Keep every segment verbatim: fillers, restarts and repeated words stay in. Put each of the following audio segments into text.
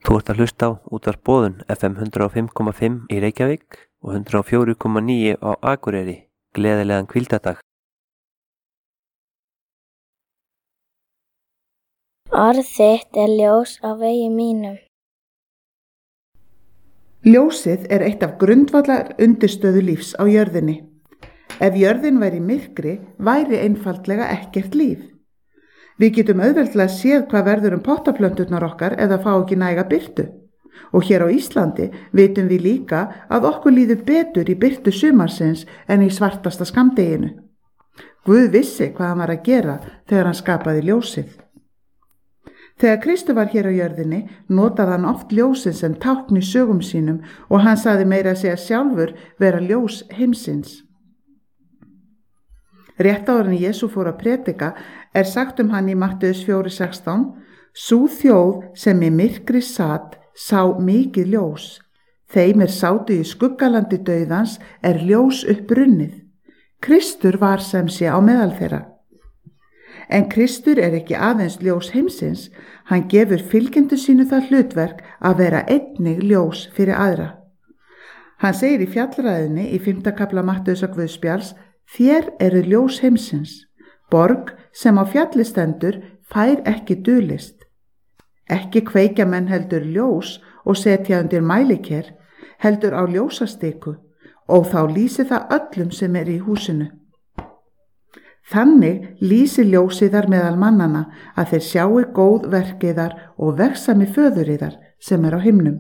Þú ert að hlusta á Útvarp Boðun F M hundrað og fimm komma fimm í Reykjavík og hundrað og fjögur komma níu á Akureyri. Gleðilegan hvíldardag. Orð þitt er ljós á vegi mínum. Ljósið er eitt af grundvallar undirstöðu lífs á jörðinni. Ef jörðin væri í myrkri, væri einfaldlega ekkert líf. Við getum auðveldlega séð hvað verður um pottaplönturnar okkar ef það fá ekki næga birtu. Og hér á Íslandi vitum við líka að okkur líður betur í birtu sumarsins en í svartasta skammdeginu. Guð vissi hvað hann var að gera þegar hann skapaði ljósið. Þegar Kristur var hér á jörðinni notaði hann oft ljósið sem tákn í sögum sínum og hann sagði meira að segja sjálfur vera ljós heimsins. Rétt áður en Jesú fór að predika er sagt um hann í Mattheus fjögur sextán: Sú þjóð sem í myrkri sat sá mikið ljós. Þeim er sátu í skuggalandi dauðans er ljós upprunnið. Kristur var sem sé á meðal þeirra. En Kristur er ekki aðeins ljós heimsins, hann gefur fylgjendur sínu það hlutverk að vera einnig ljós fyrir aðra. Hann segir í fjallræðinni í fimmta kafla Mattheusar Guðspjalls: Þér eru ljós heimsins, borg sem á fjalli stendur fær ekki dulist. Ekki kveikja menn heldur ljós og setja undir mæliker, heldur á ljósastiku og þá lýsi það öllum sem er í húsinu. Þannig lýsi ljósiðar meðal mannana að þeir sjáu góð verkiðar og vegsami föðuriðar sem er á himnum.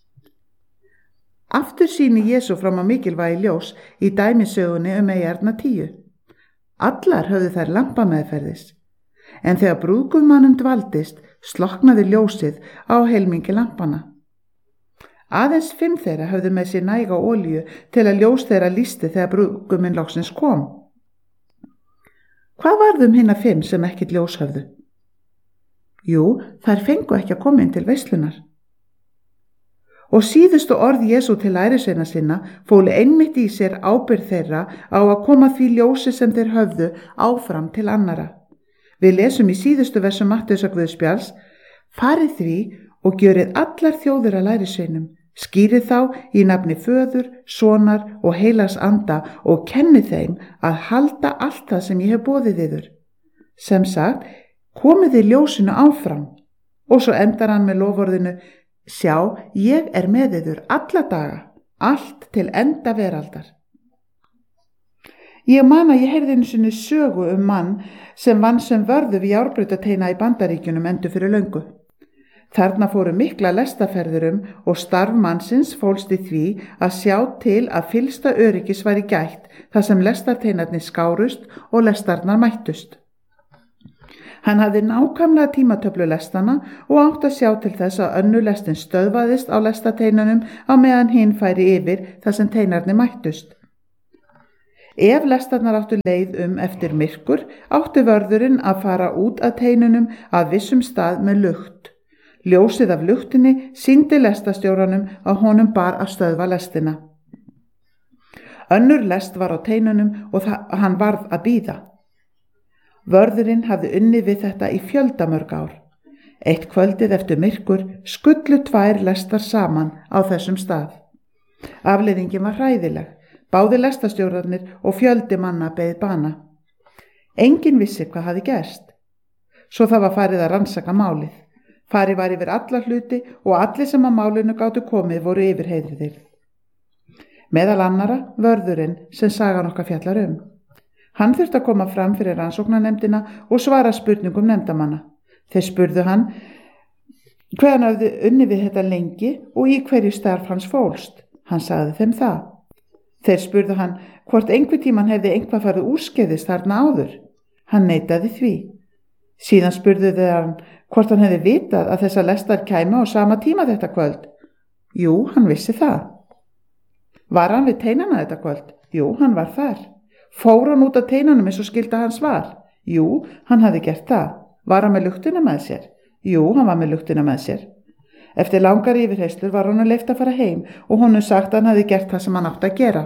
Aftur sýni Jesú fram á mikilvægi ljós í dæmisögunni um eyjarnar tíu. Allar höfðu þær lampameðferðis, en þegar brúðgumannum dvaldist slokknaði ljósið á helmingi lampana. Aðeins fimm þeirra höfðu með sér næga olíu til að ljós þeirra lýsti þegar brúðguminn loksins kom. Hvað varð um hina fimm sem ekkert ljós höfðu? Jú, þær fengu ekki að koma inn til veislunar. Og síðustu orð Jesú til lærisveina sinna fólu einmitt í sér ábyrgð þeirra á að koma því ljósi sem þeir höfðu áfram til annara. Við lesum í síðustu versum Mattheusar Guðspjalls: Farið því og gjörið allar þjóðir að lærisveinum, skýrið þá í nafni Föður, Sonar og Heilags Anda og kennið þeim að halda allt það sem ég hef boðið yður. Sem sagt, komið þið ljósinu áfram. Og svo endar hann með loforðinu: Sjá, ég er með yður alla daga, allt til enda veraldar. Ég man að ég heyrði einu sinni sögu um mann sem vann sem vörður við járnbrautateina í Bandaríkjunum endur fyrir löngu. Þarna fóru mikla lestaferðir um og starf mannsins fólst í því að sjá til að fyllsta öryggis væri gætt þar sem lestarteinarnir skárust og lestarnar mættust. Hann hafði nákvæmlega tímatöflu lestana og átt að sjá til þess að önnur lestin stöðvaðist á lestateinunum á meðan hinn færi yfir þar sem teinarnir mættust. Ef lestarnar áttu leið um eftir myrkur, átti vörðurinn að fara út að teinunum að vissum stað með lukt. Ljósið af luktinni sýndi lestastjóranum að honum bar að stöðva lestina. Önnur lest var á teinunum og hann varð að bíða. Vörðurinn hafði unnið við þetta í fjöldamörg ár. Eitt kvöldið eftir myrkur skullu tvær lestar saman á þessum stað. Afleiðingin var hræðileg. Báði lestastjórarnir og fjöldi manna beið bana. Enginn vissi hvað hafði gerst. Svo það var farið að rannsaka málið. Farið var yfir alla hluti og allir sem að málinu gátu komið voru yfirheyrðir. Meðal annara vörðurinn sem sagan okkar fjallar um. Hann þurfti að koma fram fyrir rannsóknarnefndina og svara spurningum nefndamanna. Þeir spurðu hann hvað hann hafði unnið við þetta lengi og í hverju starf hans fólst. Hann sagði þeim það. Þeir spurðu hann hvort einhver tíman hefði einhvað farið úrskeiðist þarna áður. Hann neitaði því. Síðan spurðu þeir hann hvort hann hefði vitað að þessa lestar kæmu á sama tíma þetta kvöld. Jú, hann vissi það. Var hann við teinana þetta kvöld? Jú, hann var þar. Fór hann út af teinunum eins og skilda hans var? Jú, hann hafði gert það. Var hann með luktina með sér? Jú, hann var með luktina með sér. Eftir langar yfirheyrslur var honum leyft að fara heim og honum sagt að hann hafði gert það sem hann átti að gera.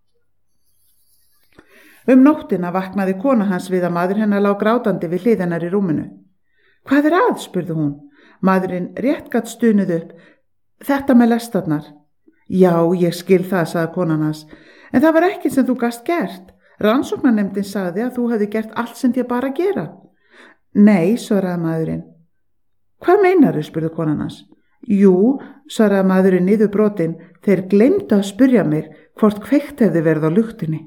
Um nóttina vaknaði kona hans við að maður hennar lá grátandi við hlið hennar í rúminu. Hvað er að, spurði hún. Maðurinn rétt gat stunuð upp. Þetta með lestarnar. Já, ég skil það, sagði konan hans. En það var ekki sem þú gast gert. Rannsóknarnefndin sagði að þú hefði gert allt sem þér bara að gera. Nei, svaraði maðurinn. Hvað meinarðu, spurði konan hans. Jú, svaraði maðurinn niður brotin, þeir gleymdu að spyrja mig hvort kveikt hefði verið á luktinni.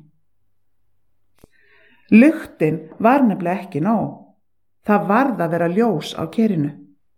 Luktin var nefnilega ekki nóg. Það varð að vera ljós á kerinu.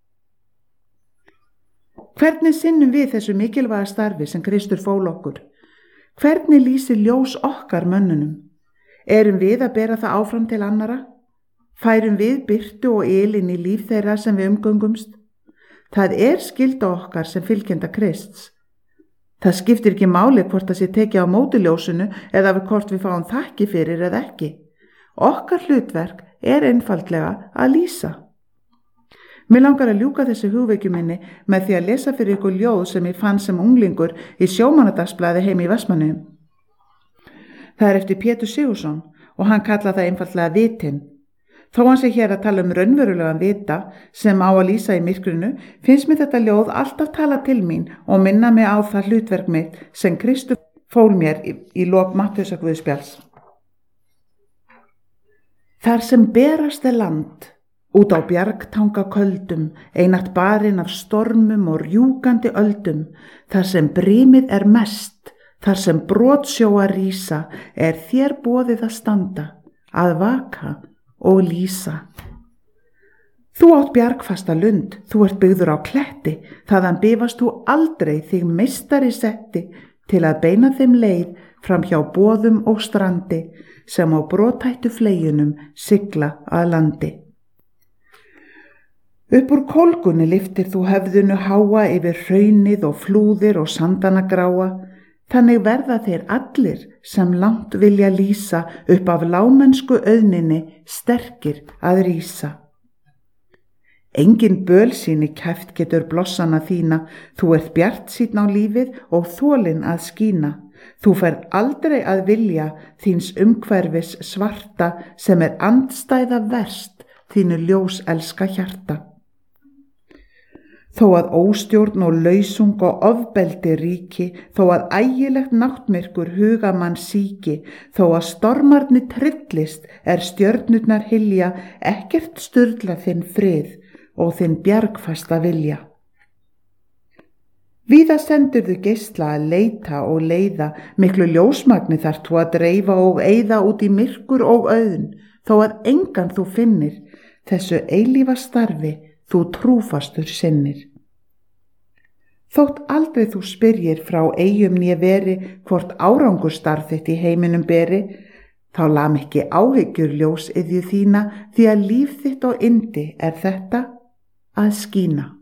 Hvernig sinnum við þessu mikilvæga starfi sem Kristur fól okkur? Hvernig lýsir ljós okkar mönnunum? Erum við að bera það áfram til annara? Færum við birtu og yl inn í líf þeirra sem við umgöngumst? Það er skylda okkar sem fylgjenda Krists. Það skiptir ekki máli hvort það sé tekið á móti ljósinu eða hvort við fáum þakki fyrir eða ekki. Okkar hlutverk er einfaldlega að lýsa. Mér langar að ljúka þessu hugvekju minni með því að lesa fyrir ykkur ljóð sem ég fann sem unglingur í Sjómannadagsblaði heimi í Vestmannaeyjum. Það er eftir Pétur Sigurðsson og hann kalla það einfaldlega vitin. Þó hann sé hér að tala um raunverulegan vita sem á að lýsa í myrkrinu, finnst mér þetta ljóð alltaf tala til mín og minna mig á það hlutverk mitt sem Kristur fól mér í, í lok Mattheusarguðspjalls. Þar sem berast er land, út á bjargtanga köldum, einatt barinn af stormum og rjúkandi öldum, þar sem brimið er mest, þar sem brotsjóa rísa, er þér boðið að standa, að vaka og lýsa. Þú átt bjargfasta lund, þú ert byggður á kletti, þaðan bifast þú aldrei þig meistari setti til að beina þeim leið fram hjá boðum og strandi, sem á brotættu fleyjunum sigla að landi. Upp úr kólgunni lyftir þú höfðinu háa yfir hraunið og flúðir og sandana gráa, þannig verða þeir allir sem langt vilja lýsa upp af lámennsku auðninni sterkir að rísa. Engin bölsýni kæft getur blossana þína, þú ert bjartsýnn á lífið og þolinn að skína. Þú ferð aldrei að vilja þíns umhverfis svarta sem er andstæða verst þínu ljós elska hjarta. Þó að óstjórn og lausung og ofbeldi ríki, þó að ægilegt náttmyrkur huga mann síki, þó að stormarni trillist er stjörnurnar hylja, ekkert sturla þinn frið og þinn bjargfasta vilja. Víða sendurðu geisla að leita og leiða, miklu ljósmagni þarft þú að dreifa og eyða út í myrkur og auðn, þó að engan þú finnir, þessu eilífa starfi þú trúfastur sinnir. Þótt aldrei þú spyrjir frá eigum né veri hvort árangur starf þitt í heiminum beri, þá lam ekki áhyggjur ljós yðju þína því að líf þitt og yndi er þetta að skína.